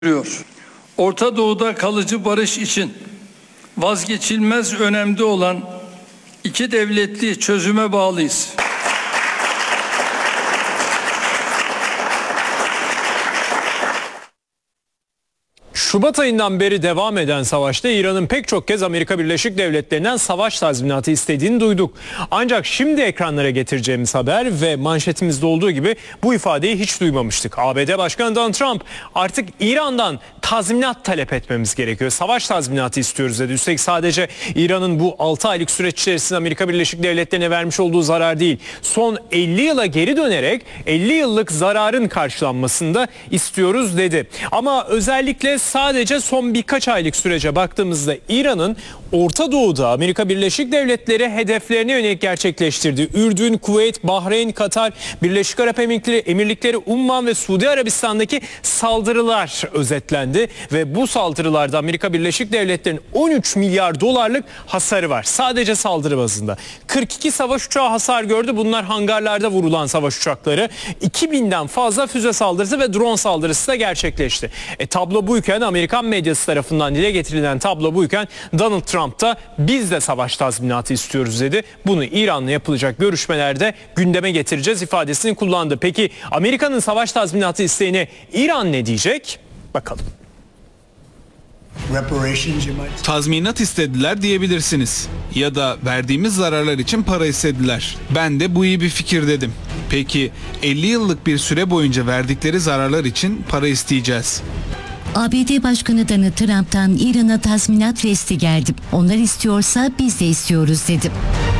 görüyor. Orta Doğu'da kalıcı barış için vazgeçilmez önemli olan iki devletli çözüme bağlıyız. Şubat ayından beri devam eden savaşta İran'ın pek çok kez Amerika Birleşik Devletleri'nden savaş tazminatı istediğini duyduk. Ancak şimdi ekranlara getireceğimiz haber ve manşetimizde olduğu gibi bu ifadeyi hiç duymamıştık. ABD Başkanı Donald Trump artık İran'dan tazminat talep etmemiz gerekiyor. Savaş tazminatı istiyoruz dedi. Üstelik sadece İran'ın bu 6 aylık süreç içerisinde Amerika Birleşik Devletleri'ne vermiş olduğu zarar değil. Son 50 yıla geri dönerek 50 yıllık zararın karşılanmasını da istiyoruz dedi. Ama özellikle sadece son birkaç aylık sürece baktığımızda İran'ın Orta Doğu'da Amerika Birleşik Devletleri hedeflerine yönelik gerçekleştirdiği Ürdün, Kuveyt, Bahreyn, Katar, Birleşik Arap Emirlikleri, Umman ve Suudi Arabistan'daki saldırılar özetlendi. Ve bu saldırılarda Amerika Birleşik Devletleri'nin 13 milyar dolarlık hasarı var. Sadece saldırı bazında. 42 savaş uçağı hasar gördü. Bunlar hangarlarda vurulan savaş uçakları. 2000'den fazla füze saldırısı ve drone saldırısı da gerçekleşti. Tablo buyken, Amerikan medyası tarafından dile getirilen tablo buyken Donald Trump da biz de savaş tazminatı istiyoruz dedi. Bunu İran'la yapılacak görüşmelerde gündeme getireceğiz ifadesini kullandı. Peki Amerika'nın savaş tazminatı isteğine İran ne diyecek? Bakalım. Tazminat istediler diyebilirsiniz. Ya da verdiğimiz zararlar için para istediler. Ben de bu iyi bir fikir dedim. Peki 50 yıllık bir süre boyunca verdikleri zararlar için para isteyeceğiz. ABD Başkanı Donald Trump'tan İran'a tazminat resti geldi. Onlar istiyorsa biz de istiyoruz dedi.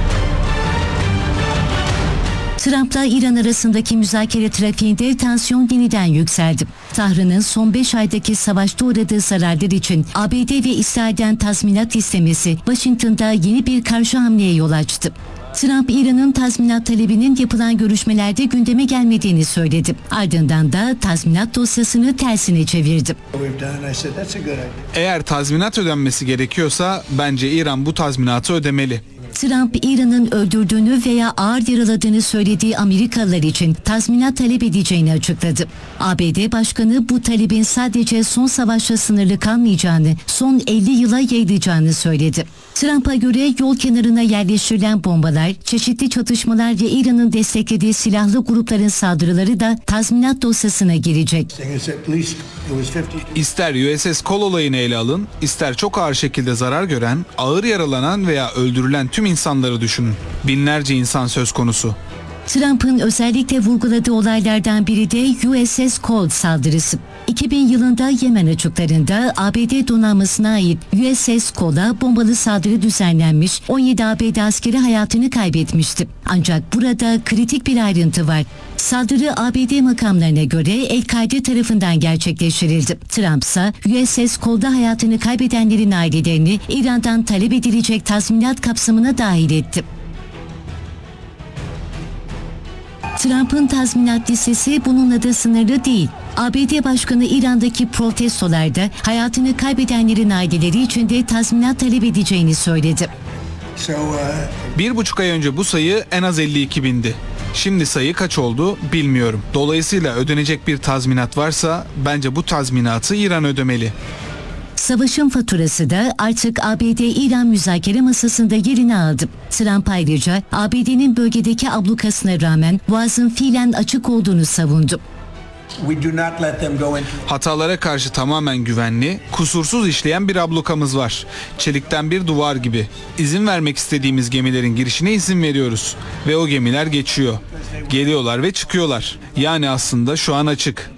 Trump'la İran arasındaki müzakere trafiğinde tansiyon yeniden yükseldi. Tahran'ın son 5 aydaki savaşta uğradığı zararlar için ABD ve İsrail'den tazminat istemesi Washington'da yeni bir karşı hamleye yol açtı. Trump, İran'ın tazminat talebinin yapılan görüşmelerde gündeme gelmediğini söyledi. Ardından da tazminat dosyasını tersine çevirdi. Eğer tazminat ödenmesi gerekiyorsa bence İran bu tazminatı ödemeli. Trump, İran'ın öldürdüğünü veya ağır yaraladığını söylediği Amerikalılar için tazminat talep edeceğini açıkladı. ABD Başkanı bu talebin sadece son savaşla sınırlı kalmayacağını, son 50 yıla yayılacağını söyledi. Trump'a göre yol kenarına yerleştirilen bombalar, çeşitli çatışmalar ve İran'ın desteklediği silahlı grupların saldırıları da tazminat dosyasına girecek. İster USS Cole olayını ele alın, ister çok ağır şekilde zarar gören, ağır yaralanan veya öldürülen tüm insanları düşünün. Binlerce insan söz konusu. Trump'ın özellikle vurguladığı olaylardan biri de USS Cole saldırısı. 2000 yılında Yemen açıklarında ABD donanmasına ait USS Cole'a bombalı saldırı düzenlenmiş, 17 ABD askeri hayatını kaybetmişti. Ancak burada kritik bir ayrıntı var. Saldırı ABD makamlarına göre El-Kaide tarafından gerçekleştirildi. Trump ise USS Cole'da hayatını kaybedenlerin ailelerini İran'dan talep edilecek tazminat kapsamına dahil etti. Trump'ın tazminat listesi bununla da sınırlı değil. ABD Başkanı İran'daki protestolarda hayatını kaybedenlerin aileleri için de tazminat talep edeceğini söyledi. 1,5 ay önce bu sayı en az 52 bindi. Şimdi sayı kaç oldu bilmiyorum. Dolayısıyla ödenecek bir tazminat varsa bence bu tazminatı İran ödemeli. Savaşın faturası da artık ABD-İran müzakere masasında yerini aldı. Trump ayrıca ABD'nin bölgedeki ablukasına rağmen boğazın fiilen açık olduğunu savundu. Hatalara karşı tamamen güvenli, kusursuz işleyen bir ablukamız var. Çelikten bir duvar gibi. İzin vermek istediğimiz gemilerin girişine izin veriyoruz. Ve o gemiler geçiyor. Geliyorlar ve çıkıyorlar. Yani aslında şu an açık.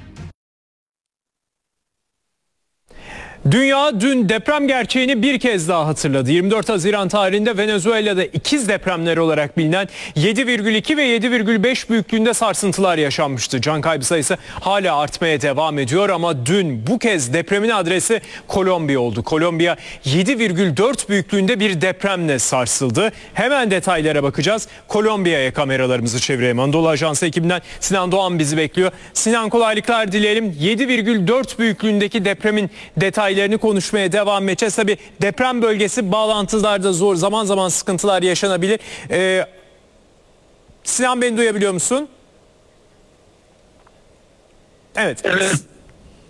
Dünya dün deprem gerçeğini bir kez daha hatırladı. 24 Haziran tarihinde Venezuela'da ikiz depremler olarak bilinen 7,2 ve 7,5 büyüklüğünde sarsıntılar yaşanmıştı. Can kaybı sayısı hala artmaya devam ediyor ama dün bu kez depremin adresi Kolombiya oldu. Kolombiya 7,4 büyüklüğünde bir depremle sarsıldı. Hemen detaylara bakacağız. Kolombiya'ya kameralarımızı çevirelim. Anadolu Ajansı ekibinden Sinan Doğan bizi bekliyor. Sinan, kolaylıklar dileyelim. 7,4 büyüklüğündeki depremin detaylarını konuşmaya devam edeceğiz. Tabii deprem bölgesi, bağlantılarda zor, zaman zaman sıkıntılar yaşanabilir. Sinan, beni duyabiliyor musun? Evet.